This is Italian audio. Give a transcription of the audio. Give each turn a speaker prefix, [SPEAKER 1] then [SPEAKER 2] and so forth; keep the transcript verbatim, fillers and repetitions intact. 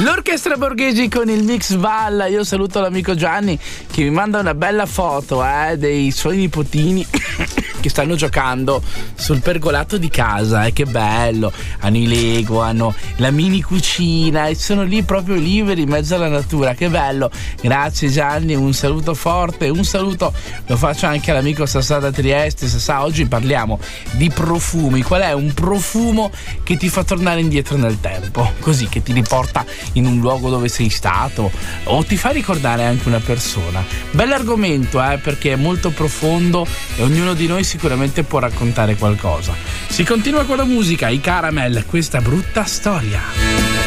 [SPEAKER 1] L'orchestra Borghesi con il Mix Balla. Io saluto l'amico Gianni che mi manda una bella foto eh, dei suoi nipotini che stanno giocando sul pergolato di casa. Eh, che bello, hanno i Lego, hanno la mini cucina e sono lì proprio liberi in mezzo alla natura. Che bello, grazie Gianni, un saluto forte. Un saluto lo faccio anche all'amico Sassà da Trieste. Sassà, oggi parliamo di profumi. Qual è un profumo che ti fa tornare indietro nel tempo, così, che ti riporta in un luogo dove sei stato o ti fa ricordare anche una persona? Bell'argomento, eh, perché è molto profondo e ognuno di noi sicuramente può raccontare qualcosa. Si continua con la musica, i Caramel, questa brutta storia.